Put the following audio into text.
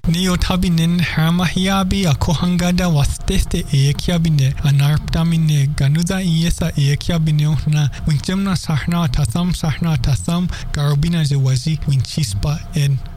Neotabinen Haramahiabi a Kohangada was teste Ekiabine, Anarptamine, Ganuda Iesa Ekiabine, Winchemna Sahna Tasam Sahna Tasam, Garubina Zewazi, Winchispa, and